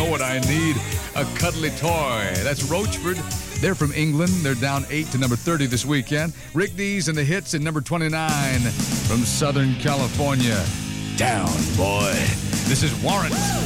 know what I need? A cuddly toy. That's Roachford. They're from England. They're down 8 to number 30 this weekend. Rick Dees and the Hits at number 29 from Southern California. Down, boy. This is Warrant.